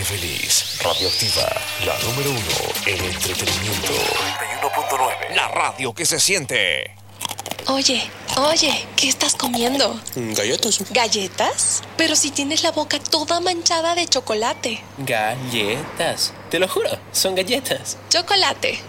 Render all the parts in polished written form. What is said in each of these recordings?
feliz. Radioactiva, la número 1 en entretenimiento. 91.9, la radio que se siente. Oye, ¿qué estás comiendo? Galletas. ¿Galletas? Pero si tienes la boca toda manchada de chocolate. Galletas. Te lo juro, son galletas. Chocolate.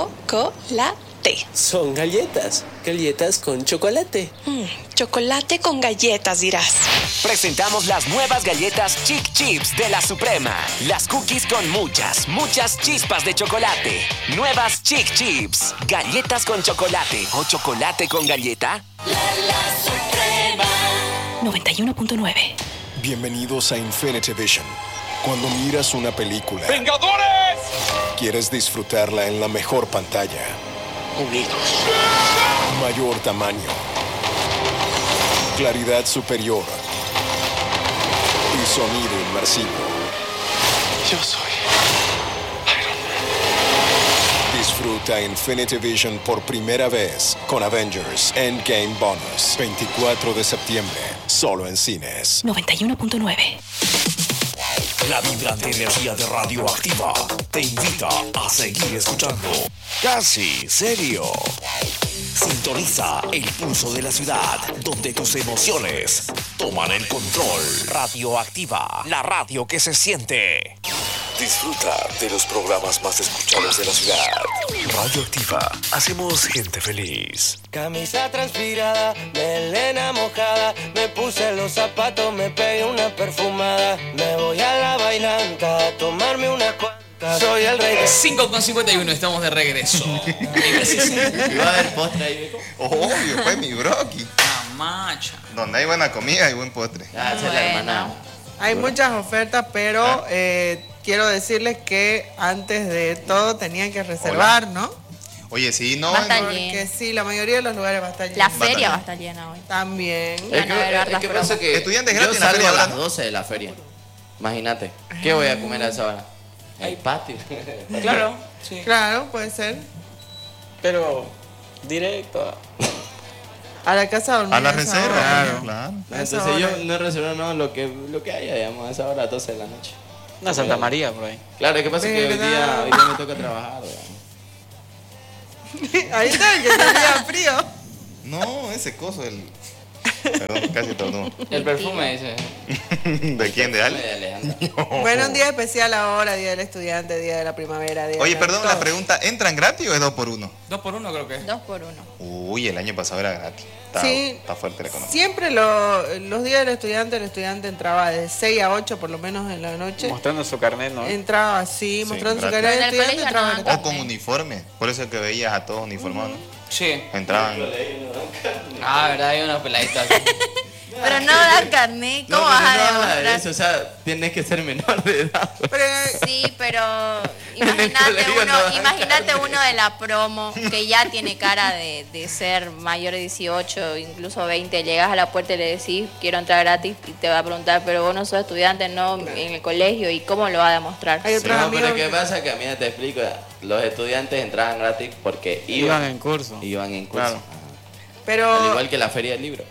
Son galletas. Galletas con chocolate. Chocolate con galletas, dirás. Presentamos las nuevas galletas Chic Chips de la Suprema. Las cookies con muchas chispas de chocolate. Nuevas Chic Chips. Galletas con chocolate o chocolate con galleta. La Suprema. 91.9. Bienvenidos a Infinity Vision. Cuando miras una película, ¡Vengadores! quieres disfrutarla en la mejor pantalla. Unidos. Mayor tamaño. Claridad superior. Y sonido inmersivo. Yo soy Iron Man. Disfruta Infinity Vision por primera vez con Avengers Endgame Bonus. 24 de septiembre. Solo en cines. 91.9. La vibrante energía de Radioactiva te invita a seguir escuchando Casi Serio. Sintoniza el pulso de la ciudad, donde tus emociones toman el control. Radioactiva, la radio que se siente. Disfruta de los programas más escuchados de la ciudad. Radioactiva, hacemos gente feliz. Camisa transpirada, melena mojada, me puse los zapatos, me pegué una perfumada, me voy a la bailanta a tomarme una cuanta. Soy el rey de 5:51, estamos de regreso. ¿Va a haber postre ahí, viejo? Obvio, pues mi broqui. La macha. Donde hay buena comida y buen postre. Ah, esa es la hermana. Hay muchas ofertas, pero quiero decirles que antes de todo tenían que reservar, ¿no? Oye, sí, no. Va a estar Porque lleno. sí, la mayoría de los lugares va a estar lleno. La feria va a estar llena hoy. También. Es que pasa que Estudiantes yo gratis en la salgo feria a las hablando. 12 de la feria. Imagínate. ¿Qué voy a comer a esa hora? El patio. Claro, sí. Claro, puede ser. Pero directo. A la casa de dormir. A la esa reserva, hora. claro. Entonces yo no he reservado no, lo que haya, digamos, a esa hora, 12 de la noche. Una Santa María por ahí. Claro, es que pasa que hoy ¿Verdad? día me toca trabajar, digamos. Ahí está el que tenía frío. No, ese coso, Perdón, casi todo. El perfume dice. ¿De quién? ¿De Ale? De Alejandra. Bueno, un día especial ahora, Día del Estudiante, Día de la Primavera. Día Oye, de perdón, todo. la pregunta, ¿entran gratis o es 2 por 1? 2 por 1 creo que es. 2 por 1. Uy, el año pasado era gratis. Sí. Está fuerte la economía. Siempre los días del estudiante, el estudiante entraba de 6 a 8 por lo menos en la noche. Mostrando su carnet, ¿no? Entraba así, mostrando su gratis. carnet de Pero en el estudiante, colegio entraba no. gratis. O con uniforme. Por eso es que veías a todos uniformados, ¿no? Sí. Entraban. Ah, verdad, hay unos peladitos aquí. Pero no dan carnet, ¿cómo vas a habla de demostrar? eso, o sea, tienes que ser menor de edad. Pero, Sí, pero En el colegio no dan imagínate uno de la promo que ya tiene cara de ser mayor de 18, incluso 20. Llegas a la puerta y le decís, quiero entrar gratis, y te va a preguntar, pero vos no sos estudiante, no, en el colegio, ¿y cómo lo va a demostrar? hay otros No, amigos pero ¿qué pasa? Que a mí te explico, los estudiantes entraban gratis porque Iban en curso. Iban en curso. Claro. Al pero igual que la feria del libro.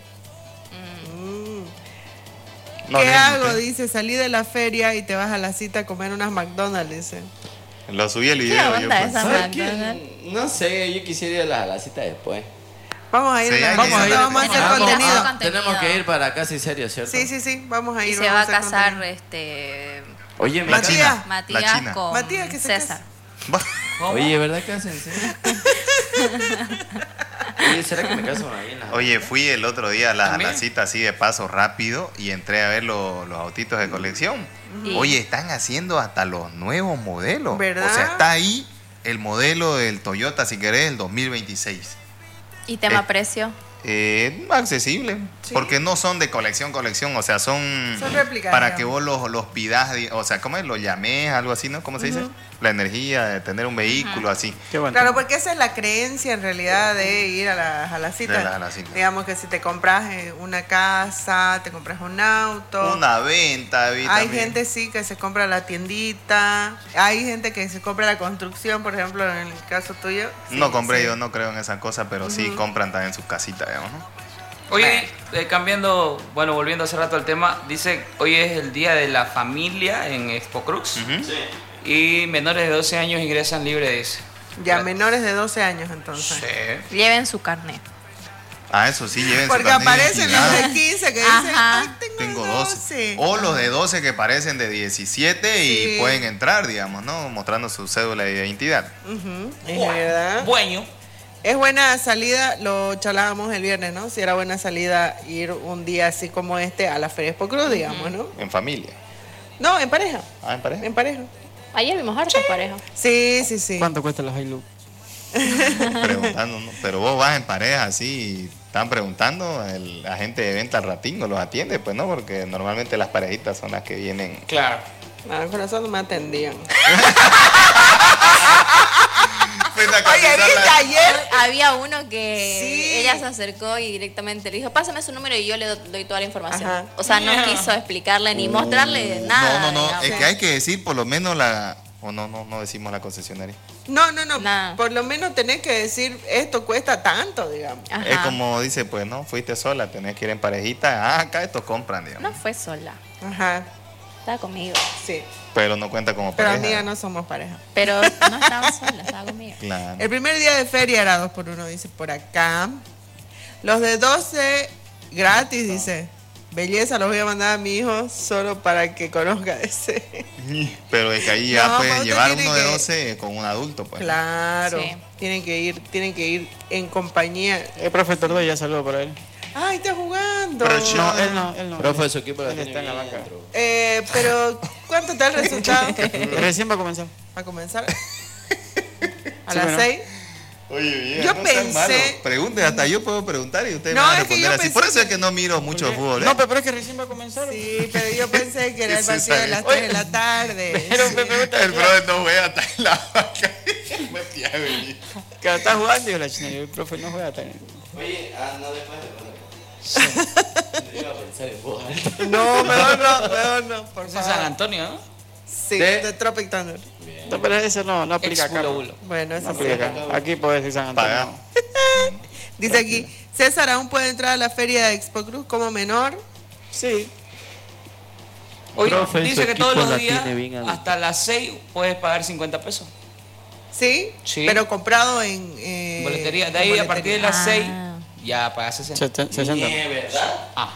No, ¿qué no, hago? no. Dice, salí de la feria y te vas a la cita a comer unas McDonald's, dice. Lo subí el ¿Qué video. yo, onda pues. esa ¿Sabes qué? McDonald's? No sé, yo quisiera ir a la cita después. Vamos a ir, Sí, hay que vamos a ir. ir, vamos a hacer Vamos. contenido. Vamos. Tenemos que ir para Casi Serio, ¿cierto? Sí, sí, sí, vamos a Y ir. se va a vamos hacer casar contenido. Oye, La China. Matías La China. con Matías, que se César. Oye, ¿verdad que hacen? Sí. Oye, ¿será que me caso con alguien? Oye, fui el otro día a la ¿También? cita así de paso rápido y entré a ver los autitos de colección. Y- Oye, están haciendo hasta los nuevos modelos. ¿Verdad? O sea, está ahí el modelo del Toyota, si querés, el 2026. ¿Y tema precio? Accesible, Sí. porque no son de colección, o sea, son réplicas, para que digamos. vos los pidas, o sea, ¿cómo es? Lo llames, algo así, ¿no? ¿Cómo se dice? La energía de tener un vehículo así. Qué bueno. Claro, porque esa es la creencia en realidad de ir a la cita. A la cita. Digamos que si te compras una casa, te compras un auto. Una venta, vi Hay también. gente sí que se compra la tiendita, hay gente que se compra la construcción, por ejemplo, en el caso tuyo. Sí, No compré, sí. yo no creo en esa cosa, pero sí compran también sus casitas, digamos, ¿no? Oye, cambiando, bueno, volviendo hace rato al tema, dice hoy es el día de la familia en Expo Cruz. Y menores de 12 años ingresan libre, dice. Ya, menores de 12 años entonces. Sí. Lleven su carnet. Ah, eso sí, lleven Porque su carnet de aparecen los identidad. de 15 que dicen, Ajá. ay, Tengo 12. O los de 12 que parecen de 17 y Sí. pueden entrar, digamos, ¿no? Mostrando su cédula de identidad. Es verdad. Bueno. Es buena salida, lo charlábamos el viernes, ¿no? Si era buena salida ir un día así como este a la Feria Expo Cruz, digamos, ¿no? En familia. No, en pareja. Ah, en pareja. En pareja. Ayer vimos hartas parejas. Sí, sí, sí. ¿Cuánto cuesta los Hilux? Preguntando, ¿no? Pero vos vas en pareja así y están preguntando, el agente de venta al ratingo los atiende, pues no, porque normalmente las parejitas son las que vienen. Claro. No, con eso no me atendían. Oye, ¿viste ayer? Había uno que Sí. ella se acercó y directamente le dijo, pásame su número y yo le doy toda la información. Ajá. O sea, no quiso explicarle ni mostrarle nada. No, digamos. es que hay que decir por lo menos o no decimos la concesionaria. No. Nada. Por lo menos tenés que decir, esto cuesta tanto, digamos. Ajá. Es como dice, pues no, fuiste sola, tenés que ir en parejita, acá estos compran, digamos. No fue sola, Ajá, estaba conmigo. sí. Pero no cuenta como Pero pareja. amiga, no somos pareja. Pero no estaba sola, estaba conmigo. Claro. El primer día de feria era 2x1, dice por acá. Los de 12 gratis, dice. Belleza, los voy a mandar a mi hijo solo para que conozca ese. Pero es que ahí ya No, pueden usted llevar tiene uno de que- 12 con un adulto, pues. Claro, Sí. tienen que ir en compañía. El profe Tordoy, ya saludo para él. Ay, está jugando. No, él no. Profe, su equipo la Él tiene está en la bien banca. adentro. Pero, ¿cuánto está el resultado? Recién va a comenzar. A comenzar. A Sí, las bueno. 6. Oye, vieja, Yo no sean pensé- malos. Pregunten, hasta yo puedo preguntar y ustedes No, me van a es que responder yo así. pensé Por eso es que- que no miro mucho fútbol. ¿eh? No, pero es que recién va a comenzar. Sí, pero yo pensé que era el Sí, partido de las está 3 de la tarde. Pero Sí. me pregunta El brother no juega hasta en la vaca. que está jugando y la china. El profe no juega también. Oye, no después de iba a pensar en voz alta. No, mejor no, por Es en San favor. Antonio, ¿no? Sí, de Tropic Thunder. No, pero eso no aplica Ex acá. Bulo Bulo. Bueno, No eso sí. aplica acá. Aquí puedes decir San Antonio. Pagado. Dice aquí, César aún puede entrar a la feria de Expo Cruz como menor. Sí. Oye, Profe, dice su que todos equipo los la días, tiene bien adentro. hasta las 6, puedes pagar 50 pesos. ¿Sí? Sí. Pero comprado en Boletería. De ahí, a partir de las 6, ya pagas 60. 60. ¿Es verdad? Ajá.